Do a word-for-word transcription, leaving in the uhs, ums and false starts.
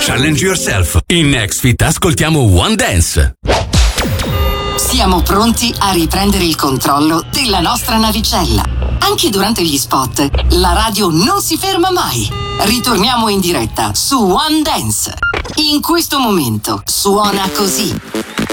Challenge yourself. In NextFit ascoltiamo One Dance. Siamo pronti a riprendere il controllo della nostra navicella. Anche durante gli spot, la radio non si ferma mai. Ritorniamo in diretta su One Dance. In questo momento suona così.